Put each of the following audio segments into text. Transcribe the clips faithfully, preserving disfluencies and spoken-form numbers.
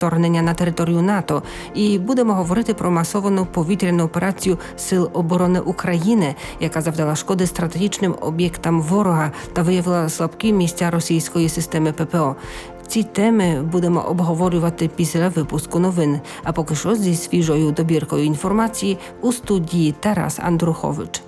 вторгнення на територію НАТО. І будемо говорити про масовану повітряну операцію Сил оборони України, яка завдала шкоди стратегічним об'єктам ворога та виявила слабкі місця російської системи ППО. Ці теми будемо обговорювати після випуску новин. А поки що зі свіжою добіркою інформації у студії Тарас Андрухович.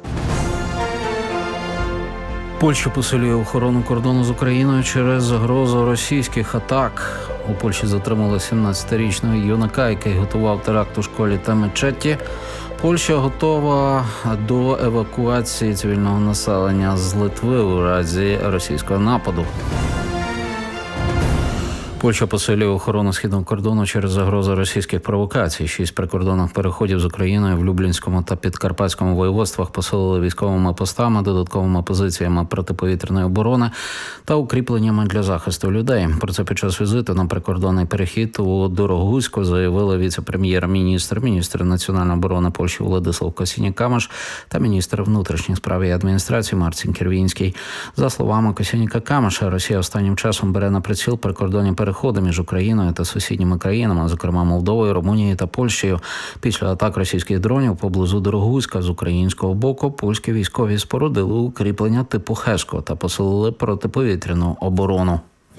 Польща посилює охорону кордону з Україною через загрозу російських атак. У Польщі затримали сімнадцятирічного юнака, який готував теракт у школі та мечеті. Польща готова до евакуації цивільного населення з Литви у разі російського нападу. Польща посилює охорону східного кордону через загрозу російських провокацій. Шість прикордонних переходів з Україною в Люблінському та Підкарпатському воєводствах посилили військовими постами, додатковими позиціями протиповітряної оборони та укріпленнями для захисту людей. Про це під час візиту на прикордонний перехід у Дорогуську заявили віце-прем'єр-міністр, міністр національної оборони Польщі Владислав Косініак-Камиш та міністр внутрішніх справ і адміністрації Марцін Кірвінський. За словами Косініака-Камиша, Росія останнім часом бере на приціл прикордонні переходи Переходи між Україною та сусідніми країнами, зокрема Молдовою, Румунією та Польщею. Після атак російських дронів поблизу Дорогуська з українського боку польські військові спорудили укріплення типу Хеско та посилили протиповітряну оборону.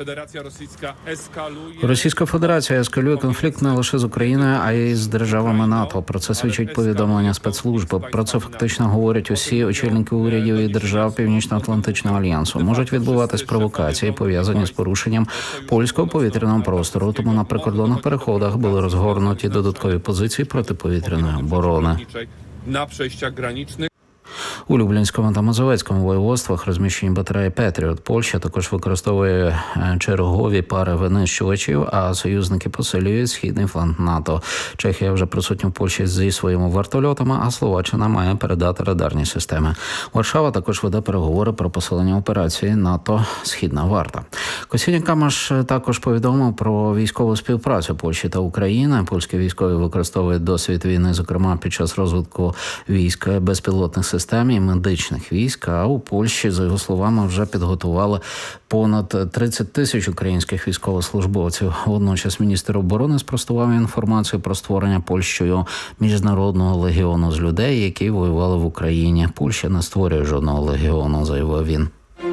Російська Федерація ескалює конфлікт не лише з Україною, а й з державами НАТО. Про це свідчить повідомлення спецслужби. Про це фактично говорять усі очільники урядів і держав Північно-Атлантичного альянсу. Можуть відбуватись провокації, пов'язані з порушенням польського повітряного простору, тому на прикордонних переходах були розгорнуті додаткові позиції протиповітряної оборони. На przejściach granicznych. У Люблінському та Мазовецькому воєводствах розміщені батареї «Петріот». Польща також використовує чергові пари винищувачів, а союзники посилюють східний фланг НАТО. Чехія вже присутня в Польщі зі своїми вертольотами, а Словаччина має передати радарні системи. Варшава також веде переговори про посилення операції НАТО «Східна варта». Косініак-Камиш також повідомив про військову співпрацю Польщі та України. Польські військові використовують досвід війни, зокрема під час розвитку військ безпілотних систем і медичних військ, а у Польщі, за його словами, вже підготували понад тридцять тисяч українських військовослужбовців. Водночас міністр оборони спростував інформацію про створення Польщею міжнародного легіону з людей, які воювали в Україні. Польща не створює жодного легіону, заявив він.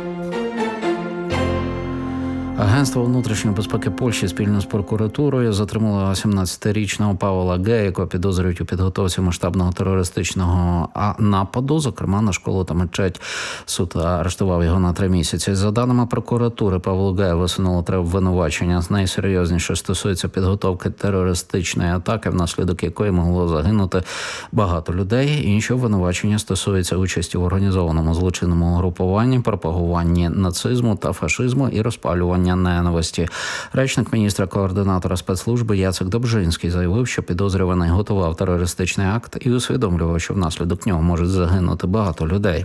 Агентство внутрішньої безпеки Польщі спільно з прокуратурою затримало сімнадцятирічного Павла Г., якого підозрюють у підготовці масштабного терористичного нападу, зокрема на школу та мечеть. Суд арештував його на три місяці. За даними прокуратури, Павлу Г. висунуло три обвинувачення. Найсерйозніше стосується підготовки терористичної атаки, внаслідок якої могло загинути багато людей. Інші обвинувачення стосуються участі в організованому злочинному угрупуванні, пропагуванні нацизму та фашизму і розпалювання ненависті. Речник міністра координатора спецслужби Яцек Добжинський заявив, що підозрюваний готував терористичний акт і усвідомлював, що внаслідок нього можуть загинути багато людей.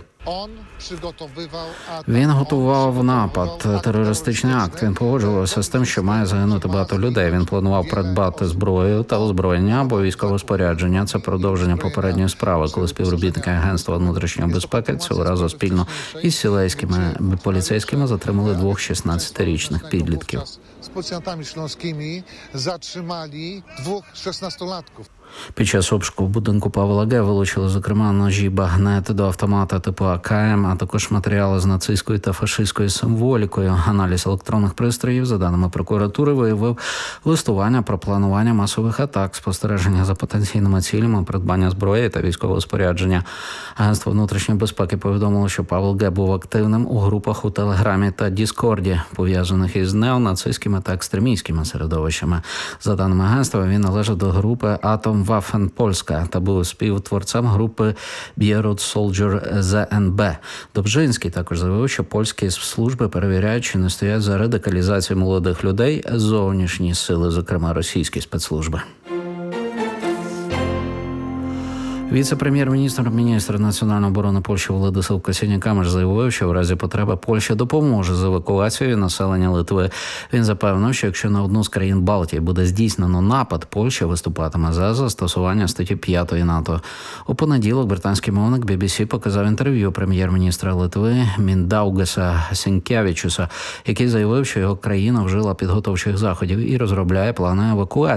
Він готував напад, терористичний акт. Він погоджувався з тим, що має загинути багато людей. Він планував придбати зброю та озброєння або військове спорядження. Це продовження попередньої справи, коли співробітники Агентства внутрішньої безпеки цього разу спільно із сілейськими поліцейськими затримали двох шістнадцятирічних підлітків. З поліціянтами шлонськими затримали двох шістнадцятилатків. Під час обшуку в будинку Павла Г. вилучили, зокрема, ножі, багнет до автомата типу А К М, а також матеріали з нацистською та фашистською символікою. Аналіз електронних пристроїв, за даними прокуратури, виявив листування про планування масових атак, спостереження за потенційними цілями, придбання зброї та військового спорядження. Агентство внутрішньої безпеки повідомило, що Павел Г. був активним у групах у Телеграмі та Діскорді, пов'язаних із неонацистськими та екстремістськими середовищами. За даними агентства, він належав до групи «Атом Waffen Польська» та був співтворцем групи Bierut Soldier З Н Б. Добжинський також заявив, що польські служби перевіряють, чи не стоять за радикалізацією молодих людей зовнішні сили, зокрема російські спецслужби. Віце-прем'єр-міністр, міністр національної оборони Польщі Владислав Косіньяк-Камиш заявив, що в разі потреби Польща допоможе з евакуацією населення Литви. Він запевнив, що якщо на одну з країн Балтії буде здійснено напад, Польща виступатиме за застосування статті п'ятої НАТО. У понеділок британський мовник бі бі сі показав інтерв'ю прем'єр-міністра Литви Міндаугаса Сінкевічуса, який заявив, що його країна вжила підготовчих заходів і розробляє плани евакуації.